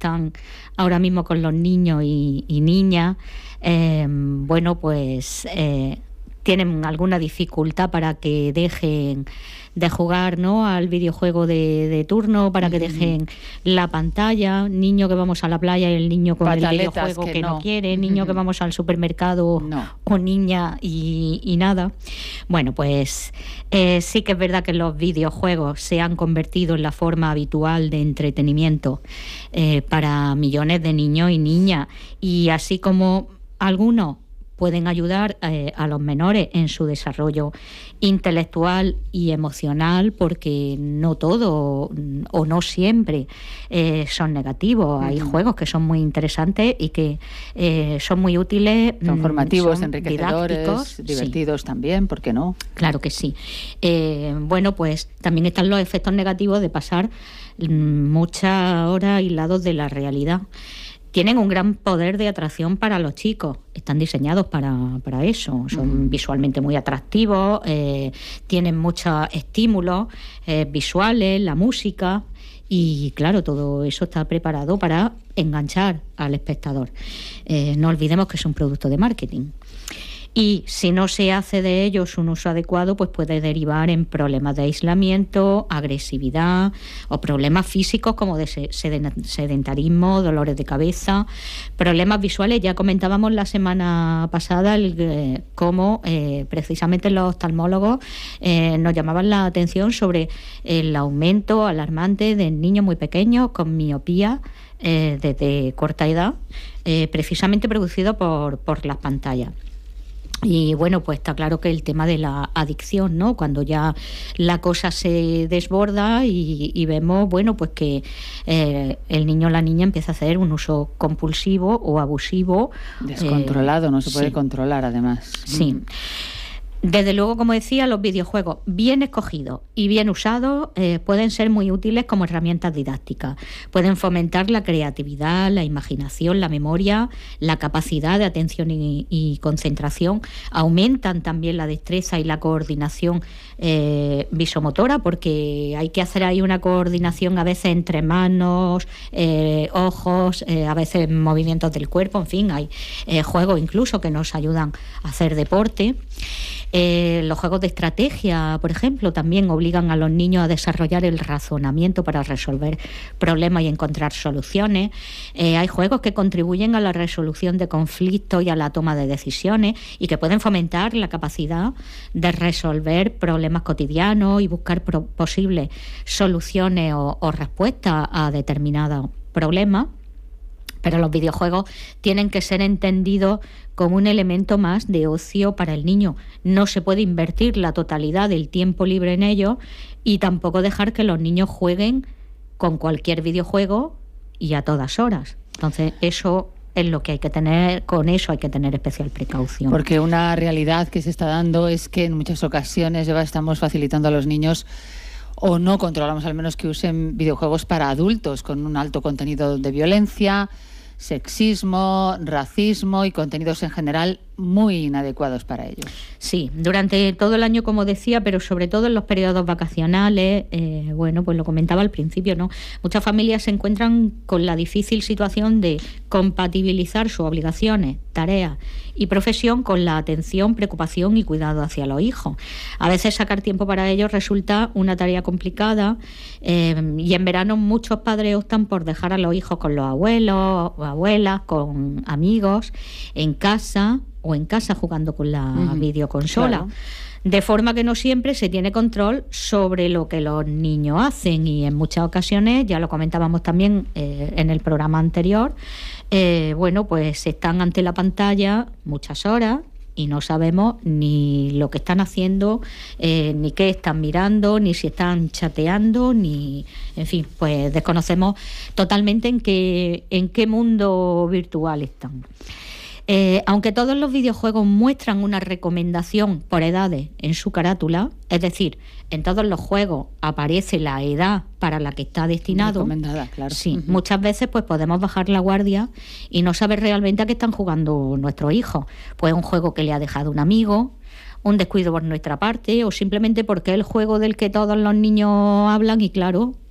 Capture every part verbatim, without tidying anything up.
están ahora mismo con los niños y, y niñas, eh, bueno, pues eh, tienen alguna dificultad para que dejen de jugar, ¿no?, al videojuego de, de turno, para que dejen la pantalla, niño que vamos a la playa y el niño con Pataletas el videojuego que, que no. no quiere, niño uh-huh. que vamos al supermercado no. o niña y, y nada. Bueno, pues eh, sí que es verdad que los videojuegos se han convertido en la forma habitual de entretenimiento eh, para millones de niños y niñas, y así como algunos pueden ayudar eh, a los menores en su desarrollo intelectual y emocional, porque no todo o no siempre eh, son negativos. Uh-huh. Hay juegos que son muy interesantes y que eh, son muy útiles. Son formativos, son enriquecedores, didácticos, divertidos sí. también, ¿por qué no? Claro que sí. Eh, bueno, pues también están los efectos negativos de pasar muchas horas aislados de la realidad. Tienen un gran poder de atracción para los chicos, están diseñados para, para eso, son uh-huh. visualmente muy atractivos, eh, tienen muchos estímulos eh, visuales, la música, y claro, todo eso está preparado para enganchar al espectador. Eh, no olvidemos que es un producto de marketing. Y si no se hace de ellos un uso adecuado, pues puede derivar en problemas de aislamiento, agresividad o problemas físicos como de sedentarismo, dolores de cabeza, problemas visuales. Ya comentábamos la semana pasada el, eh, cómo eh, precisamente los oftalmólogos eh, nos llamaban la atención sobre el aumento alarmante de niños muy pequeños con miopía eh, desde corta edad, eh, precisamente producido por, por las pantallas. Y bueno, pues está claro que el tema de la adicción, ¿no? Cuando ya la cosa se desborda y, y vemos, bueno, pues que eh, el niño o la niña empieza a hacer un uso compulsivo o abusivo. Descontrolado, eh, no se puede sí. controlar además. Sí. Mm. Desde luego, como decía, los videojuegos bien escogidos y bien usados eh, pueden ser muy útiles como herramientas didácticas. Pueden fomentar la creatividad, la imaginación, la memoria, la capacidad de atención y, y concentración. Aumentan también la destreza y la coordinación eh, visomotora, porque hay que hacer ahí una coordinación a veces entre manos, eh, ojos, eh, a veces movimientos del cuerpo. En fin, hay eh, juegos incluso que nos ayudan a hacer deporte. Eh, los juegos de estrategia, por ejemplo, también obligan a los niños a desarrollar el razonamiento para resolver problemas y encontrar soluciones. Eh, hay juegos que contribuyen a la resolución de conflictos y a la toma de decisiones y que pueden fomentar la capacidad de resolver problemas cotidianos y buscar pro- posibles soluciones o, o respuestas a determinados problemas. Pero los videojuegos tienen que ser entendidos como un elemento más de ocio para el niño. No se puede invertir la totalidad del tiempo libre en ellos y tampoco dejar que los niños jueguen con cualquier videojuego y a todas horas. Entonces, eso es lo que hay que tener, con eso hay que tener especial precaución. Porque una realidad que se está dando es que en muchas ocasiones ya estamos facilitando a los niños, o no controlamos al menos, que usen videojuegos para adultos con un alto contenido de violencia, sexismo, racismo y contenidos en general muy inadecuados para ellos. Sí, durante todo el año, como decía, pero sobre todo en los periodos vacacionales, eh, bueno, pues lo comentaba al principio, ¿no? Muchas familias se encuentran con la difícil situación de compatibilizar sus obligaciones, tareas y profesión con la atención, preocupación y cuidado hacia los hijos. A veces sacar tiempo para ellos resulta una tarea complicada eh, y en verano muchos padres optan por dejar a los hijos con los abuelos o abuelas, con amigos, en casa o en casa jugando con la uh-huh. videoconsola. Claro. De forma que no siempre se tiene control sobre lo que los niños hacen y en muchas ocasiones, ya lo comentábamos también eh, en el programa anterior, eh, bueno, pues están ante la pantalla muchas horas y no sabemos ni lo que están haciendo, eh, ni qué están mirando, ni si están chateando, ni, en fin, pues desconocemos totalmente en qué, en qué mundo virtual están. Eh, aunque todos los videojuegos muestran una recomendación por edades en su carátula, es decir, en todos los juegos aparece la edad para la que está destinado. Recomendada, claro. Sí, uh-huh. Muchas veces pues podemos bajar la guardia y no saber realmente a qué están jugando nuestros hijos. Pues un juego que le ha dejado un amigo, un descuido por nuestra parte, o simplemente porque es el juego del que todos los niños hablan y claro,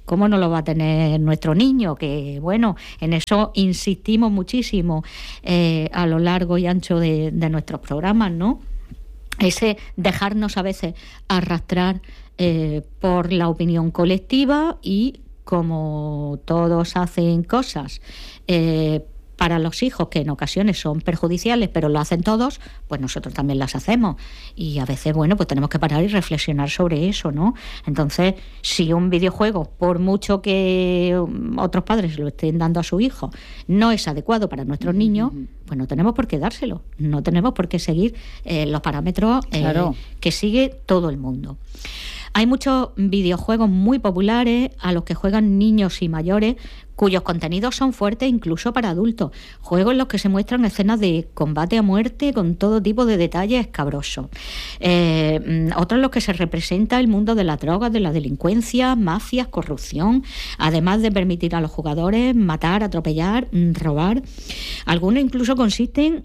¿cómo no lo va a tener nuestro niño? Que bueno, en eso insistimos muchísimo eh, a lo largo y ancho de, de nuestros programas, ¿no? Ese dejarnos a veces arrastrar eh, por la opinión colectiva y como todos hacen cosas eh, para los hijos que en ocasiones son perjudiciales, pero lo hacen todos, pues nosotros también las hacemos. Y a veces, bueno, pues tenemos que parar y reflexionar sobre eso, ¿no? Entonces, si un videojuego, por mucho que otros padres lo estén dando a su hijo, no es adecuado para nuestros niños, pues no tenemos por qué dárselo. No tenemos por qué seguir eh, los parámetros eh, claro. que sigue todo el mundo. Hay muchos videojuegos muy populares a los que juegan niños y mayores cuyos contenidos son fuertes incluso para adultos. Juegos en los que se muestran escenas de combate a muerte con todo tipo de detalles escabrosos. Eh, otros en los que se representa el mundo de las drogas, de la delincuencia, mafias, corrupción, además de permitir a los jugadores matar, atropellar, robar. Algunos incluso consisten...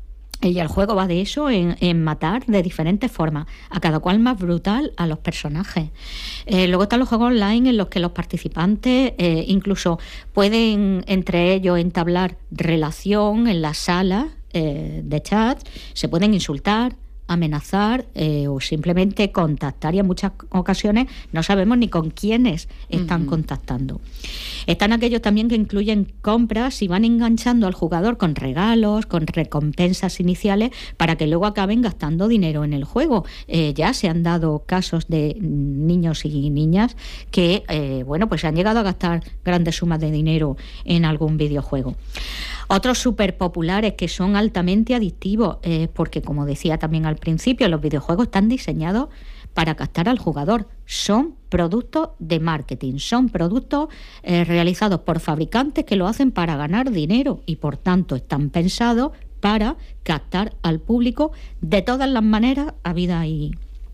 Y el juego va de eso, en, en matar de diferentes formas, a cada cual más brutal a los personajes. Eh, luego están los juegos online en los que los participantes eh, incluso pueden entre ellos entablar relación en las salas eh, de chat, se pueden insultar, amenazar eh, o simplemente contactar, y en muchas ocasiones no sabemos ni con quiénes están uh-huh. contactando. Están aquellos también que incluyen compras y van enganchando al jugador con regalos, con recompensas iniciales para que luego acaben gastando dinero en el juego. Eh, ya se han dado casos de niños y niñas que eh, bueno, pues han llegado a gastar grandes sumas de dinero en algún videojuego. Otros súper populares que son altamente adictivos, eh, porque como decía también al principio, los videojuegos están diseñados para captar al jugador. Son productos de marketing, son productos eh, realizados por fabricantes que lo hacen para ganar dinero y por tanto están pensados para captar al público de todas las maneras habidas y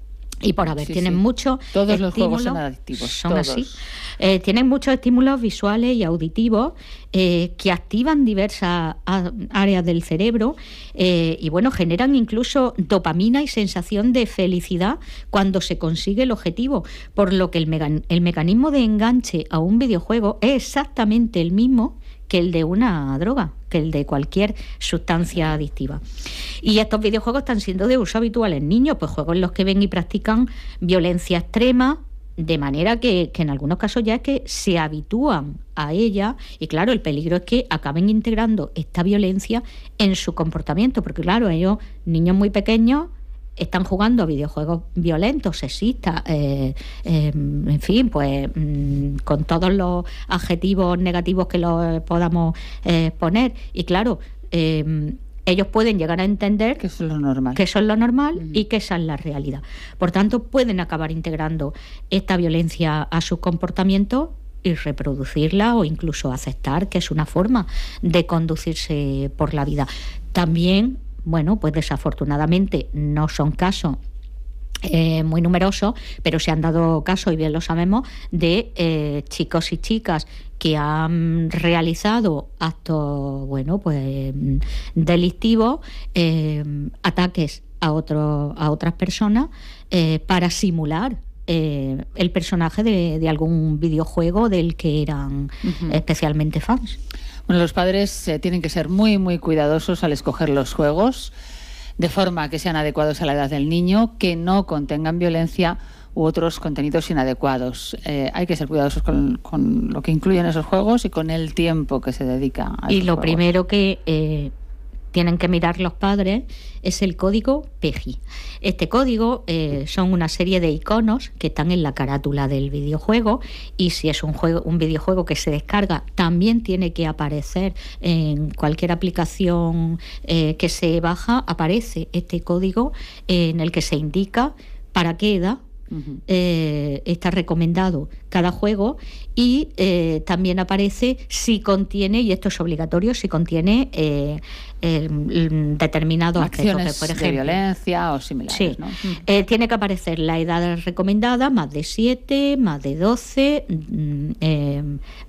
Y por haber, sí, tienen sí. muchos Todos estímulos, los juegos son adictivos. Son todos. así. Eh, tienen muchos estímulos visuales y auditivos eh, que activan diversas a, áreas del cerebro eh, y bueno, generan incluso dopamina y sensación de felicidad cuando se consigue el objetivo, por lo que el, megan, el mecanismo de enganche a un videojuego es exactamente el mismo que el de una droga, que el de cualquier sustancia adictiva. Y estos videojuegos están siendo de uso habitual en niños, pues juegos en los que ven y practican violencia extrema, de manera que, que en algunos casos ya es que se habitúan a ella, y claro, el peligro es que acaben integrando esta violencia en su comportamiento, porque claro, ellos, niños muy pequeños, están jugando a videojuegos violentos, sexistas, eh, eh, en fin, pues mm, con todos los adjetivos negativos que los podamos eh, poner. Y claro, eh, ellos pueden llegar a entender que eso es lo normal, que eso es lo normal uh-huh. y que esa es la realidad. Por tanto, pueden acabar integrando esta violencia a su comportamiento y reproducirla o incluso aceptar que es una forma de conducirse por la vida. También, bueno, pues desafortunadamente no son casos eh, muy numerosos, pero se han dado casos, y bien lo sabemos, de eh, chicos y chicas que han realizado actos, bueno, pues delictivos, eh, ataques a otro, a otras personas eh, para simular eh, el personaje de, de algún videojuego del que eran uh-huh. especialmente fans. Bueno, los padres eh, tienen que ser muy, muy cuidadosos al escoger los juegos, de forma que sean adecuados a la edad del niño, que no contengan violencia u otros contenidos inadecuados. Eh, hay que ser cuidadosos con, con lo que incluyen esos juegos y con el tiempo que se dedica a esos Y lo juegos. primero que eh, tienen que mirar los padres es el código P E G I. Este código eh, son una serie de iconos que están en la carátula del videojuego, y si es un juego, un videojuego que se descarga, también tiene que aparecer en cualquier aplicación eh, que se baja, aparece este código eh, en el que se indica para qué edad Uh-huh. Eh, está recomendado cada juego, y eh, también aparece si contiene, y esto es obligatorio, si contiene eh, eh, determinados acciones aspectos, por ejemplo, de violencia o similares. Sí. ¿no? Eh, tiene que aparecer la edad recomendada, más de siete, más de doce, eh,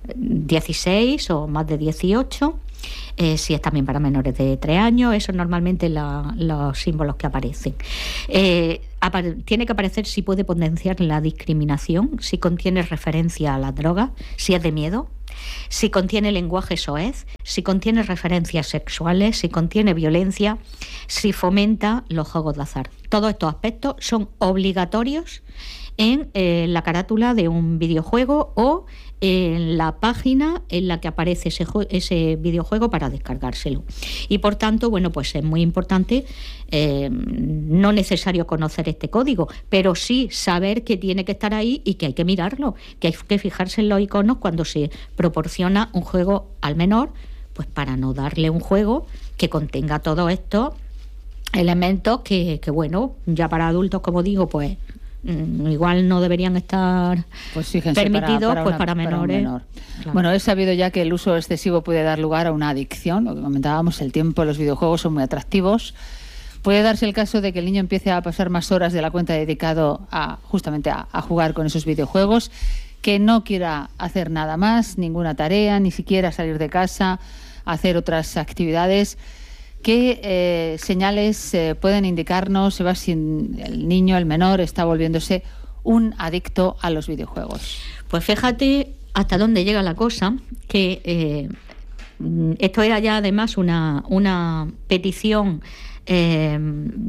dieciséis o más de dieciocho. Eh, si es también para menores de tres años, esos normalmente la, los símbolos que aparecen. Eh, tiene que aparecer si puede potenciar la discriminación, si contiene referencia a las drogas, si es de miedo, si contiene lenguaje soez, si contiene referencias sexuales, si contiene violencia, si fomenta los juegos de azar. Todos estos aspectos son obligatorios en eh, la carátula de un videojuego o en la página en la que aparece ese, ese videojuego para descargárselo. Y por tanto, bueno, pues es muy importante, eh, no necesario conocer este código, pero sí saber que tiene que estar ahí y que hay que mirarlo, que hay que fijarse en los iconos cuando se proporciona un juego al menor, pues para no darle un juego que contenga todos estos elementos que, que bueno, ya para adultos, como digo, pues igual no deberían estar pues fíjense, permitidos, para, para pues una, para menores. Para menor. Claro. Bueno, es sabido ya que el uso excesivo puede dar lugar a una adicción. Lo que comentábamos, el tiempo, los videojuegos son muy atractivos. Puede darse el caso de que el niño empiece a pasar más horas de la cuenta dedicado a justamente a, a jugar con esos videojuegos, que no quiera hacer nada más, ninguna tarea, ni siquiera salir de casa, hacer otras actividades. ¿Qué eh, señales eh, pueden indicarnos, Eva, si el niño, el menor, está volviéndose un adicto a los videojuegos? Pues fíjate hasta dónde llega la cosa, que eh, esto era ya además una, una petición eh,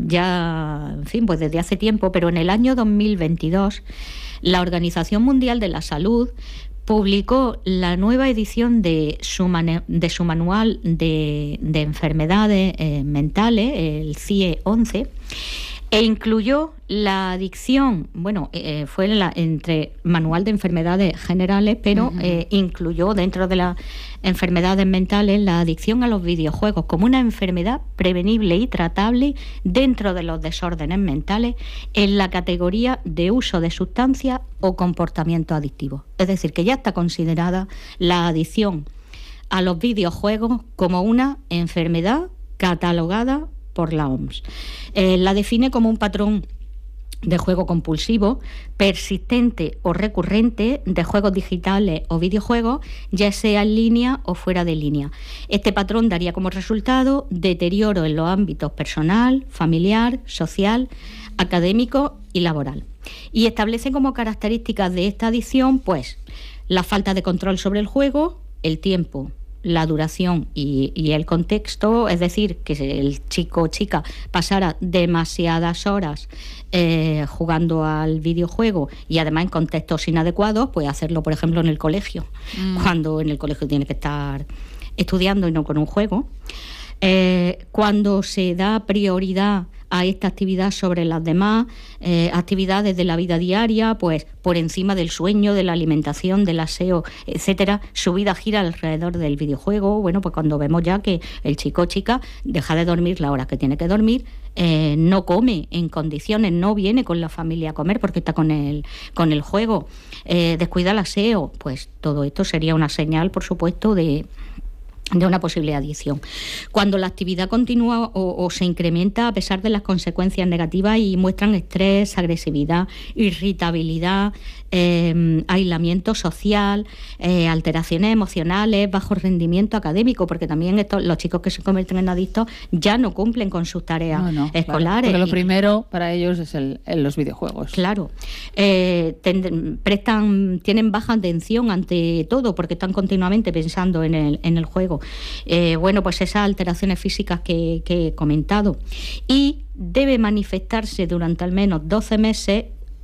ya, en fin, pues desde hace tiempo, pero en el año dos mil veintidós la Organización Mundial de la Salud publicó la nueva edición de su, manu- de su manual de, de enfermedades eh, mentales, el C I E once, e incluyó la adicción, bueno, eh, fue la, entre manual de enfermedades generales, pero uh-huh. eh, incluyó dentro de las enfermedades mentales la adicción a los videojuegos como una enfermedad prevenible y tratable dentro de los desórdenes mentales en la categoría de uso de sustancias o comportamiento adictivo. Es decir, que ya está considerada la adicción a los videojuegos como una enfermedad catalogada por la O M S. Eh, la define como un patrón de juego compulsivo, persistente o recurrente de juegos digitales o videojuegos, ya sea en línea o fuera de línea. Este patrón daría como resultado deterioro en los ámbitos personal, familiar, social, académico y laboral. Y establece como características de esta adicción, pues, la falta de control sobre el juego, el tiempo, la duración y, y el contexto, es decir, que el chico o chica pasara demasiadas horas eh, jugando al videojuego y además en contextos inadecuados, pues hacerlo, por ejemplo, en el colegio, mm. cuando en el colegio tiene que estar estudiando y no con un juego. Eh, cuando se da prioridad a esta actividad sobre las demás eh, actividades de la vida diaria, pues por encima del sueño, de la alimentación, del aseo, etcétera, su vida gira alrededor del videojuego. Bueno, pues cuando vemos ya que el chico o chica deja de dormir la hora que tiene que dormir, eh, no come en condiciones, no viene con la familia a comer porque está con el, con el juego, eh, descuida el aseo, pues todo esto sería una señal, por supuesto, de de una posible adicción. Cuando la actividad continúa o, o se incrementa a pesar de las consecuencias negativas y muestran estrés, agresividad, irritabilidad, eh, aislamiento social, eh, alteraciones emocionales, bajo rendimiento académico, porque también estos, los chicos que se convierten en adictos ya no cumplen con sus tareas no, no, escolares. Claro, porque lo primero para ellos es el, el, los videojuegos. Claro. Eh, ten, prestan, tienen baja atención ante todo porque están continuamente pensando en el, en el juego. Eh, bueno, pues esas alteraciones físicas que, que he comentado, y debe manifestarse durante al menos doce meses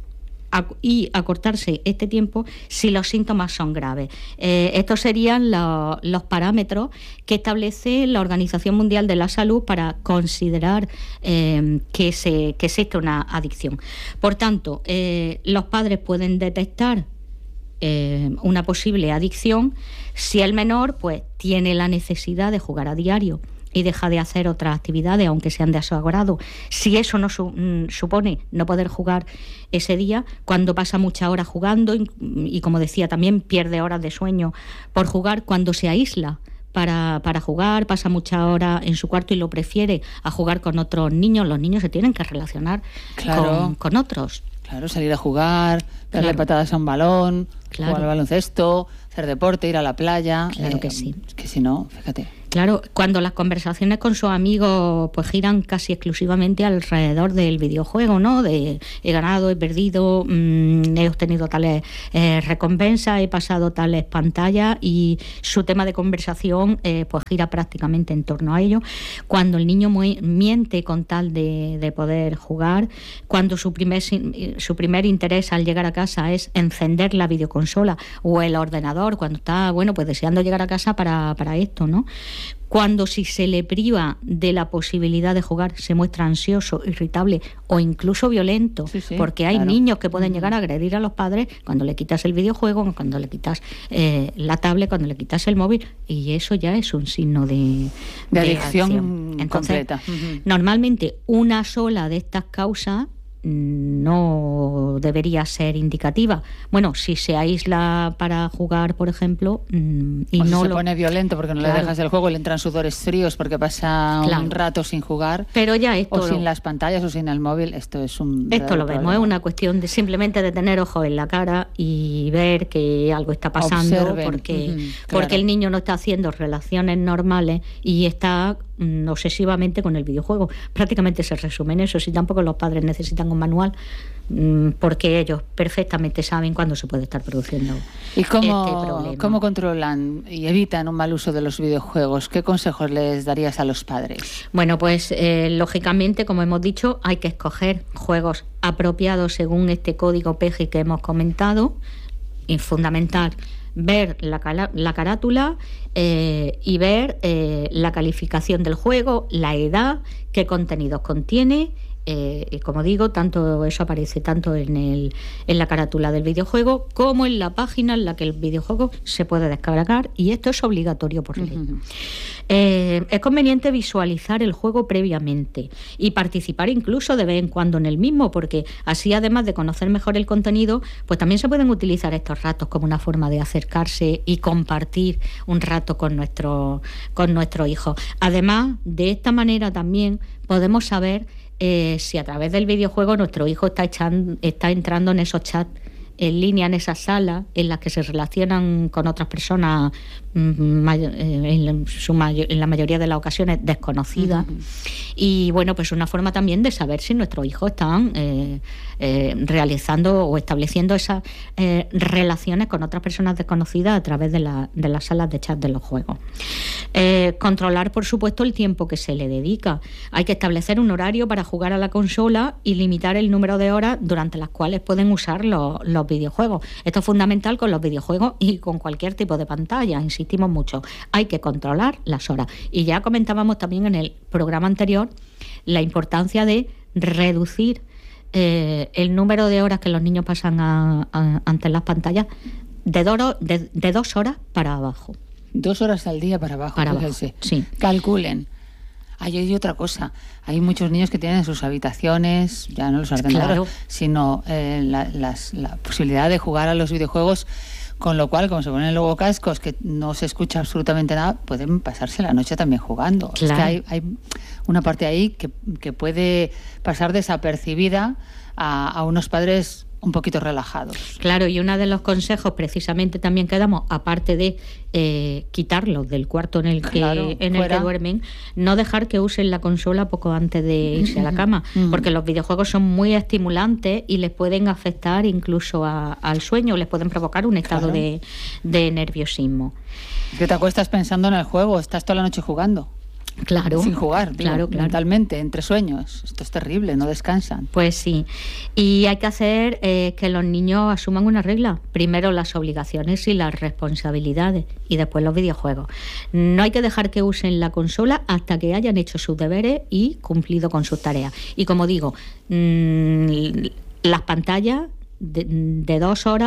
y acortarse este tiempo si los síntomas son graves. Eh, estos serían lo, los parámetros que establece la Organización Mundial de la Salud para considerar eh, que, se, que existe una adicción. Por tanto, eh, los padres pueden detectar Eh, una posible adicción si el menor pues tiene la necesidad de jugar a diario y deja de hacer otras actividades aunque sean de su agrado. Si eso no su, mm, supone no poder jugar ese día, cuando pasa muchas horas jugando y, y como decía también pierde horas de sueño por jugar, cuando se aísla Para, para jugar, pasa muchas horas en su cuarto y lo prefiere a jugar con otros niños. Los niños se tienen que relacionar claro. con, con otros. Claro, salir a jugar, darle claro. patadas a un balón, Claro. jugar al baloncesto, hacer deporte, ir a la playa. Claro eh, que sí. Es que si no, fíjate. Claro, cuando las conversaciones con sus amigos pues giran casi exclusivamente alrededor del videojuego, ¿no? De he ganado, he perdido, mmm, he obtenido tales eh, recompensas, he pasado tales pantallas y su tema de conversación eh, pues gira prácticamente en torno a ello. Cuando el niño muy, miente con tal de, de poder jugar, cuando su primer, su primer interés al llegar a casa es encender la videoconsola o el ordenador, cuando está, bueno, pues deseando llegar a casa para, para esto, ¿no? Cuando si se le priva de la posibilidad de jugar se muestra ansioso, irritable o incluso violento, sí, sí, porque hay claro. niños que pueden llegar a agredir a los padres cuando le quitas el videojuego, cuando le quitas eh, la tablet, cuando le quitas el móvil, y eso ya es un signo de, De, de adicción adicción. Entonces, completa. Uh-huh. normalmente una sola de estas causas no debería ser indicativa. Bueno, si se aísla para jugar, por ejemplo, y o si no se lo... pone violento porque no Claro. le dejas el juego y le entran sudores fríos porque pasa Claro. un rato sin jugar, Pero ya esto o sin lo- las pantallas o sin el móvil, esto es un Esto lo verdadero vemos, problema. es una cuestión de simplemente de tener ojos en la cara y ver que algo está pasando, Observen. porque, Ujú, claro. porque el niño no está haciendo relaciones normales y está mm, obsesivamente con el videojuego. Prácticamente se resume en eso. Si tampoco los padres necesitan un manual, mm, porque ellos perfectamente saben cuándo se puede estar produciendo ¿Y este cómo, problema. cómo controlan y evitan un mal uso de los videojuegos? ¿Qué consejos les darías a los padres? Bueno, pues eh, lógicamente, como hemos dicho, hay que escoger juegos apropiados según este código P E G I que hemos comentado. Y fundamental, ver la, cala- la carátula eh, y ver eh, la calificación del juego, la edad, qué contenidos contiene. Eh, y como digo, tanto eso aparece tanto en el en la carátula del videojuego como en la página en la que el videojuego se puede descargar, y esto es obligatorio por ley. Uh-huh. Eh, es conveniente visualizar el juego previamente y participar incluso de vez en cuando en el mismo, porque así, además de conocer mejor el contenido, pues también se pueden utilizar estos ratos como una forma de acercarse y compartir un rato con nuestro con nuestro hijo. Además, de esta manera también podemos saber Eh, si a través del videojuego nuestro hijo está, echando, está entrando en esos chats en línea, en esas salas en las que se relacionan con otras personas mayor, en, su mayor, en la mayoría de las ocasiones desconocidas. Uh-huh. Y bueno, pues una forma también de saber si nuestros hijos están eh, eh, realizando o estableciendo esas eh, relaciones con otras personas desconocidas a través de, la, de las salas de chat de los juegos. Eh, controlar, por supuesto, el tiempo que se le dedica. Hay que establecer un horario para jugar a la consola y limitar el número de horas durante las cuales pueden usar los, los videojuegos. Esto es fundamental con los videojuegos y con cualquier tipo de pantalla, insistimos mucho. Hay que controlar las horas. Y ya comentábamos también en el programa anterior la importancia de reducir eh, el número de horas que los niños pasan a, a, ante las pantallas de, do, de, de dos horas para abajo. Dos horas al día para abajo. Para abajo, sí. Calculen. Hay, hay otra cosa. Hay muchos niños que tienen en sus habitaciones, ya no los ordenadores, claro. sino eh, la, las, la posibilidad de jugar a los videojuegos, con lo cual, como se ponen luego cascos que no se escucha absolutamente nada, pueden pasarse la noche también jugando. Claro. Es que hay, hay una parte ahí que, que puede pasar desapercibida a, a unos padres un poquito relajados. Claro, y uno de los consejos precisamente también que damos, aparte de eh, quitarlos del cuarto en el que claro, en el que duermen, no dejar que usen la consola poco antes de irse a la cama, uh-huh. porque los videojuegos son muy estimulantes y les pueden afectar incluso a, al sueño, les pueden provocar un estado claro. de, de nerviosismo. Es que te acuestas pensando en el juego, estás toda la noche jugando. Claro, sin jugar, digo, claro, claro. mentalmente, entre sueños. Esto es terrible, no descansan. Pues sí, y hay que hacer eh, que los niños asuman una regla. Primero las obligaciones y las responsabilidades, y después los videojuegos. No hay que dejar que usen la consola hasta que hayan hecho sus deberes y cumplido con sus tareas. Y como digo, mmm, las pantallas De, de dos horas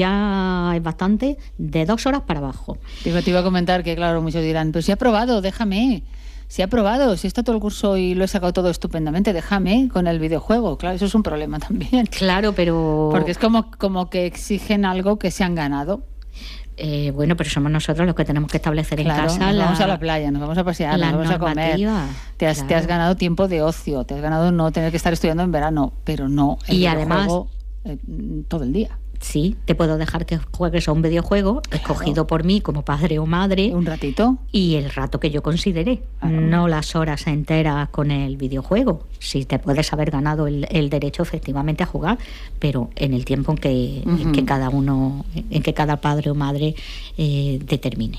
ya es bastante, de dos horas para abajo. Digo, te iba a comentar que, claro, muchos dirán, pero si ha probado, déjame. Si ha probado, si está todo el curso y lo he sacado todo estupendamente, déjame con el videojuego. Claro, eso es un problema también. Claro, pero... Porque es como, como que exigen algo que se han ganado. Eh, bueno, pero somos nosotros los que tenemos que establecer claro, en casa. Nos la, vamos a la playa, nos vamos a pasear, nos vamos a comer. Te has, claro. te has ganado tiempo de ocio, te has ganado no tener que estar estudiando en verano, pero no el y videojuego además, eh, todo el día. sí, te puedo dejar que juegues a un videojuego claro. escogido por mí como padre o madre. Un ratito. Y el rato que yo considere, claro. no las horas enteras con el videojuego. Sí, te puedes haber ganado el, el derecho efectivamente a jugar, pero en el tiempo en que, uh-huh. en que cada uno, en que cada padre o madre eh, determine.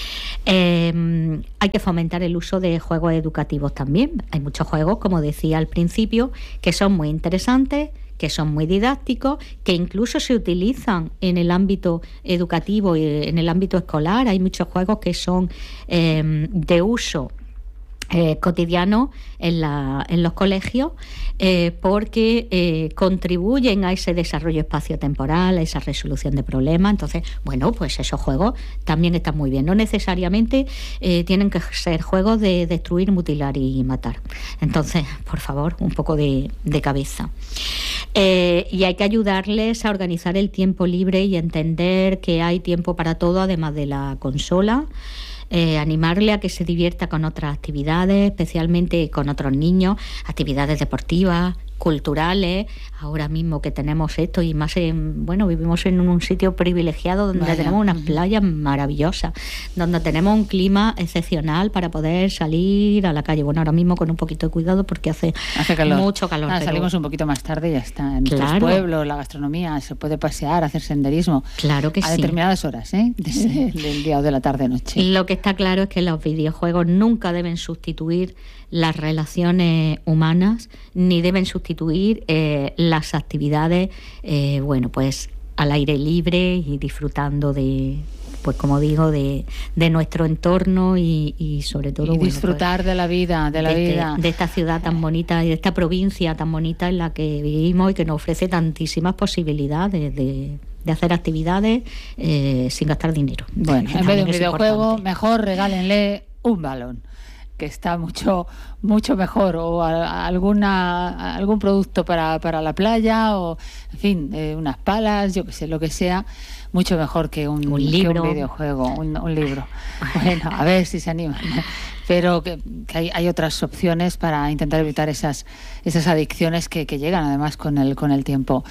Eh, hay que fomentar el uso de juegos educativos también. Hay muchos juegos, como decía al principio, que son muy interesantes, que son muy didácticos, que incluso se utilizan en el ámbito educativo y en el ámbito escolar. Hay muchos juegos que son eh, de uso Eh, cotidiano en, la, en los colegios eh, porque eh, contribuyen a ese desarrollo espaciotemporal, a esa resolución de problemas. Entonces, bueno, pues esos juegos también están muy bien. No necesariamente eh, tienen que ser juegos de destruir, mutilar y matar. Entonces, por favor, un poco de, de cabeza. Eh, y hay que ayudarles a organizar el tiempo libre y entender que hay tiempo para todo, además de la consola. Eh, animarle a que se divierta con otras actividades, especialmente con otros niños, actividades deportivas, culturales. Ahora mismo que tenemos esto y más en, bueno, vivimos en un sitio privilegiado donde Vaya. tenemos unas playas maravillosas, donde tenemos un clima excepcional para poder salir a la calle. Bueno, ahora mismo con un poquito de cuidado porque hace, hace calor. mucho calor. Ah, pero... Salimos un poquito más tarde y ya está. En claro. nuestros pueblos, la gastronomía, se puede pasear, hacer senderismo. Claro que a sí. A determinadas horas, ¿eh? Desde, del día o de la tarde-noche. Lo que está claro es que los videojuegos nunca deben sustituir las relaciones humanas, ni deben sustituir eh, las actividades, eh, bueno, pues al aire libre y disfrutando de, pues como digo, de, de nuestro entorno y, y sobre todo... Y bueno, disfrutar pues, de la vida, de la de vida. Este, de esta ciudad tan bonita y de esta provincia tan bonita en la que vivimos y que nos ofrece tantísimas posibilidades de... de hacer actividades eh, sin gastar dinero. Bueno, en vez de un videojuego, importante. Mejor regálenle un balón, que está mucho mucho mejor, o a, a alguna algún producto para, para la playa, o en fin, eh, unas palas, yo que sé, lo que sea, mucho mejor que un, un libro, que un videojuego, un, un libro. Bueno, a ver si se animan. Pero que, que hay, hay otras opciones para intentar evitar esas esas adicciones que, que llegan además con el con el tiempo.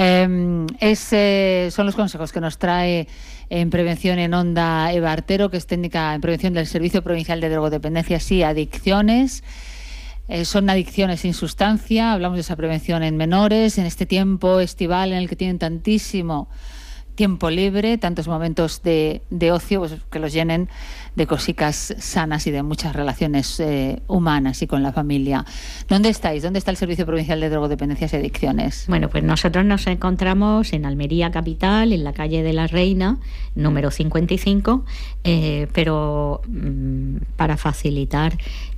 Eh, es, eh, son los consejos que nos trae en prevención en Onda Eva Artero, que es técnica en prevención del Servicio Provincial de Drogodependencias y Adicciones. Eh, son adicciones sin sustancia. Hablamos de esa prevención en menores en este tiempo estival en el que tienen tantísimo tiempo libre, tantos momentos de, de ocio, pues, que los llenen de cositas sanas y de muchas relaciones eh, humanas y con la familia. ¿Dónde estáis? ¿Dónde está el Servicio Provincial de Drogodependencias y Adicciones? Bueno, pues nosotros nos encontramos en Almería capital, en la calle de la Reina, número cincuenta y cinco, eh, pero mmm, para facilitar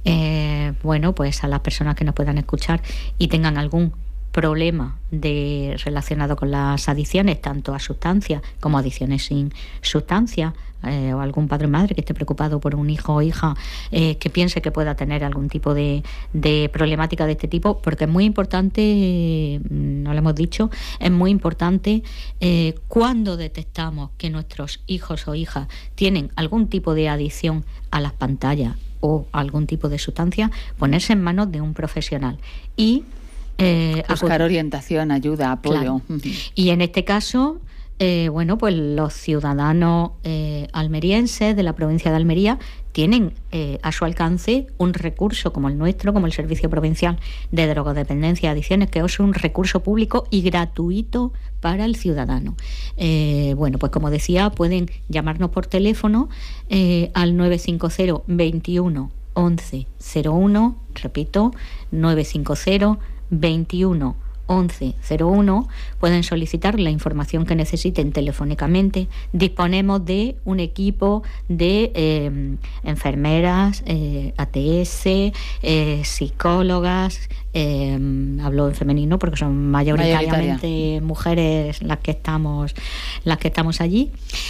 eh, bueno, pues a las personas que nos puedan escuchar y tengan algún problema de relacionado con las adicciones, tanto a sustancias como adicciones sin sustancias, eh, o algún padre o madre que esté preocupado por un hijo o hija eh, que piense que pueda tener algún tipo de, de problemática de este tipo, porque es muy importante, eh, no lo hemos dicho, es muy importante eh, cuando detectamos que nuestros hijos o hijas tienen algún tipo de adicción a las pantallas o algún tipo de sustancia, ponerse en manos de un profesional y Eh, buscar acu- orientación, ayuda, apoyo. Claro. Y en este caso, eh, bueno, pues los ciudadanos eh, almerienses de la provincia de Almería tienen eh, a su alcance un recurso como el nuestro, como el Servicio Provincial de Drogodependencia y Adicciones, que es un recurso público y gratuito para el ciudadano. Eh, bueno, pues como decía, pueden llamarnos por teléfono eh, al nueve cinco cero, veintiuno, once, cero uno, repito, nueve cinco cero, veintiuno, once, cero uno. Pueden solicitar la información que necesiten telefónicamente. Disponemos de un equipo de eh, enfermeras, eh, A T S, eh, psicólogas, eh, hablo en femenino porque son mayoritariamente Mayoritaria. mujeres las que estamos las que estamos allí.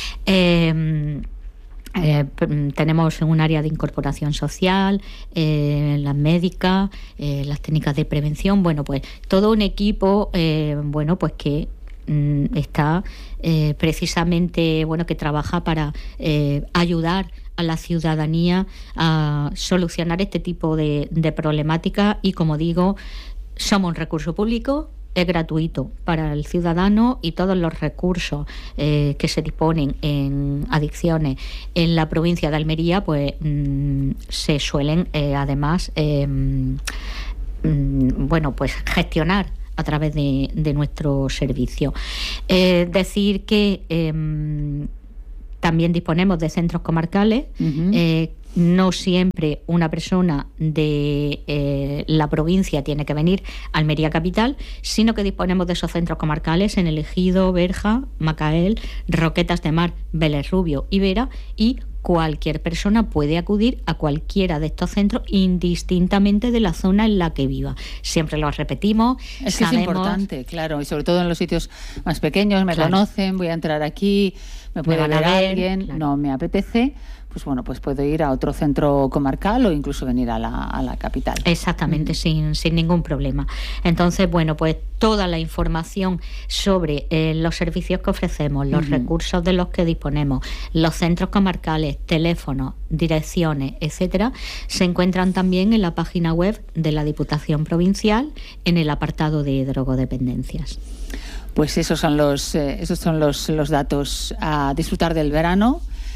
Eh, Eh, tenemos un área de incorporación social, eh, las médicas, eh, las técnicas de prevención, bueno, pues todo un equipo, eh, bueno, pues que mm, está eh, precisamente, bueno, que trabaja para eh, ayudar a la ciudadanía a solucionar este tipo de, de problemáticas y, como digo, somos un recurso público es gratuito para el ciudadano y todos los recursos eh, que se disponen en adicciones en la provincia de Almería pues mmm, se suelen eh, además eh, mmm, bueno pues gestionar a través de, de nuestro servicio. Eh, decir que eh, también disponemos de centros comarcales. Uh-huh. eh, No siempre una persona de eh, la provincia tiene que venir a Almería capital, sino que disponemos de esos centros comarcales en El Ejido, Berja, Macael, Roquetas de Mar, Vélez Rubio y Vera, y cualquier persona puede acudir a cualquiera de estos centros indistintamente de la zona en la que viva. Siempre lo repetimos. Es que sabemos... es importante, claro, y sobre todo en los sitios más pequeños, me claro. conocen, voy a entrar aquí, me puede me ver, ver alguien, claro. no me apetece, pues bueno, pues puedo ir a otro centro comarcal o incluso venir a la, a la capital. Exactamente, mm. sin, sin ningún problema. Entonces, bueno, pues toda la información sobre eh, los servicios que ofrecemos, los mm. recursos de los que disponemos, los centros comarcales, teléfonos, direcciones, etcétera, se encuentran también en la página web de la Diputación Provincial en el apartado de drogodependencias. Pues esos son los, eh, esos son los, los datos a disfrutar del verano.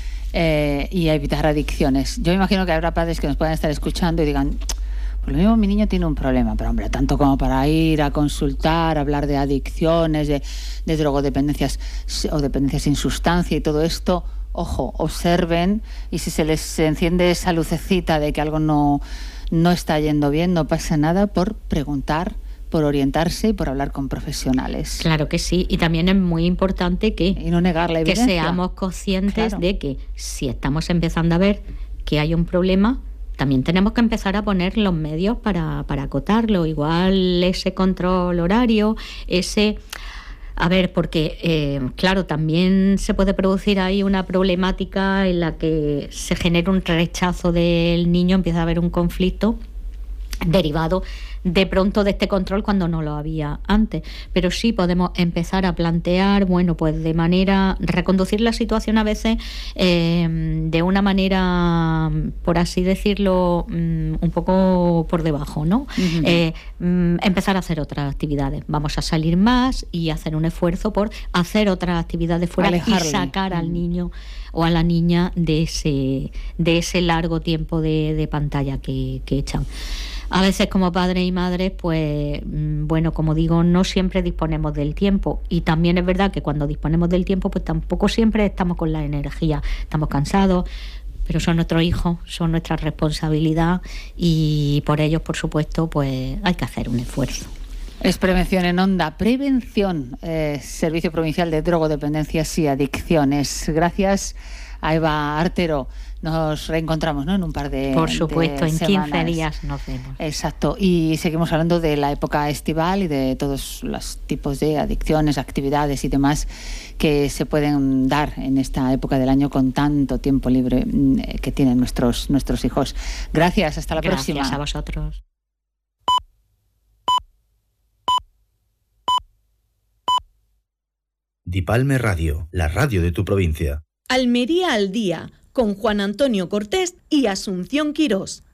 Eh, y a evitar adicciones. Yo imagino que habrá padres que nos puedan estar escuchando y digan, por lo mismo mi niño tiene un problema, pero hombre, tanto como para ir a consultar, hablar de adicciones, de, de drogodependencias o dependencias sin sustancia y todo esto, ojo, observen, y si se les enciende esa lucecita de que algo no, no está yendo bien, no pasa nada por preguntar, por orientarse y por hablar con profesionales. Claro que sí, y también es muy importante que, y no negar la evidencia. Que seamos conscientes claro. de que si estamos empezando a ver que hay un problema, también tenemos que empezar a poner los medios para, para acotarlo. Igual ese control horario, ese... A ver, porque, eh, claro, también se puede producir ahí una problemática en la que se genera un rechazo del niño, empieza a haber un conflicto derivado de pronto de este control cuando no lo había antes, pero sí podemos empezar a plantear, bueno, pues de manera, reconducir la situación a veces eh, de una manera, por así decirlo, um, un poco por debajo, ¿no? Uh-huh. Eh, um, empezar a hacer otras actividades, vamos a salir más y hacer un esfuerzo por hacer otras actividades fuera Alejarle. y sacar uh-huh. al niño o a la niña de ese, de ese largo tiempo de, de pantalla que, que echan. A veces como padres y madres, pues bueno, como digo, no siempre disponemos del tiempo, y también es verdad que cuando disponemos del tiempo, pues tampoco siempre estamos con la energía, estamos cansados, pero son nuestros hijos, son nuestra responsabilidad, y por ellos, por supuesto, pues hay que hacer un esfuerzo. Es Prevención en Onda, Prevención, eh, Servicio Provincial de Drogodependencias y Adicciones. Gracias a Eva Artero. Nos reencontramos, ¿no?, en un par de Por supuesto, de en semanas. quince días nos vemos. Exacto, y seguimos hablando de la época estival y de todos los tipos de adicciones, actividades y demás que se pueden dar en esta época del año con tanto tiempo libre que tienen nuestros, nuestros hijos. Gracias, hasta la Gracias próxima. Gracias a vosotros. Dipalme Radio, la radio de tu provincia. Almería al día, con Juan Antonio Cortés y Asunción Quirós.